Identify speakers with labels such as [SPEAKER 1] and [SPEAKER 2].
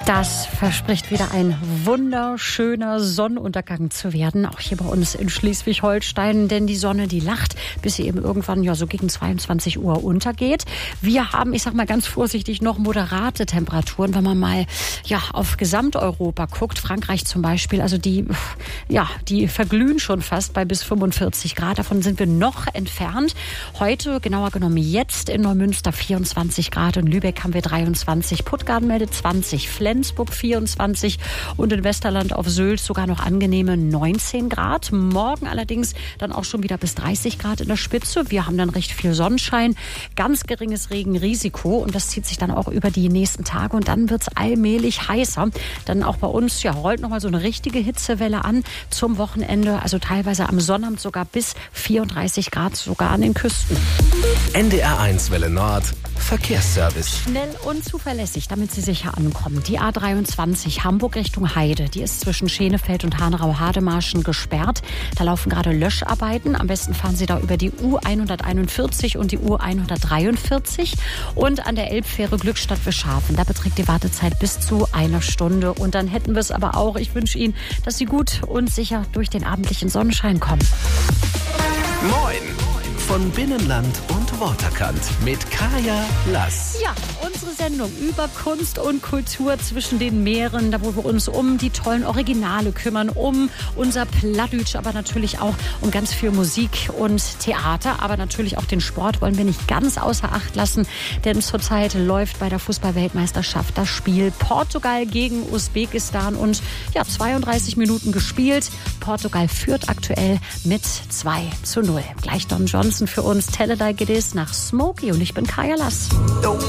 [SPEAKER 1] Das verspricht wieder ein wunderschöner Sonnenuntergang zu werden, auch hier bei uns in Schleswig-Holstein, denn die Sonne, die lacht, bis sie eben irgendwann so gegen 22 Uhr untergeht. Wir haben, ich sag mal ganz vorsichtig, noch moderate Temperaturen, wenn man mal auf Gesamteuropa guckt, Frankreich zum Beispiel, also die verglühen schon fast bei bis 45 Grad, davon sind wir noch entfernt. Heute, genauer genommen jetzt in Neumünster 24 Grad, in Lübeck haben wir 23, Puttgarden meldet 20, Flensburg 24 und in Westerland auf Sylt sogar noch angenehme 19 Grad. Morgen allerdings dann auch schon wieder bis 30 Grad in der Spitze. Wir haben dann recht viel Sonnenschein, ganz geringes Regenrisiko und das zieht sich dann auch über die nächsten Tage und dann wird es allmählich heißer. Dann auch bei uns rollt nochmal so eine richtige Hitzewelle an zum Wochenende, also teilweise am Sonnabend sogar bis 34 Grad, sogar an den Küsten.
[SPEAKER 2] NDR1 Welle Nord, Verkehrsservice.
[SPEAKER 1] Schnell und zuverlässig, damit Sie sicher ankommen. Die A23 Hamburg Richtung Heide, die ist zwischen Schenefeld und Hanau-Hademarschen gesperrt. Da laufen gerade Löscharbeiten. Am besten fahren Sie da über die U141 und die U143. Und an der Elbfähre Glückstadt-Wischhafen, da beträgt die Wartezeit bis zu 1 Stunde. Und dann hätten wir es aber auch. Ich wünsche Ihnen, dass Sie gut und sicher durch den abendlichen Sonnenschein kommen.
[SPEAKER 2] Moin! Von Binnenland und Waterkant mit Kaya Lass.
[SPEAKER 1] Ja, unsere Sendung über Kunst und Kultur zwischen den Meeren, da wo wir uns um die tollen Originale kümmern, um unser Plattdütsch, aber natürlich auch um ganz viel Musik und Theater, aber natürlich auch den Sport wollen wir nicht ganz außer Acht lassen, denn zurzeit läuft bei der Fußball-Weltmeisterschaft das Spiel Portugal gegen Usbekistan und 32 Minuten gespielt. Portugal führt aktuell mit 2:0. Gleich Don Johnson für uns, Tell It Like It Is nach Smokey und ich bin Kaya Lass.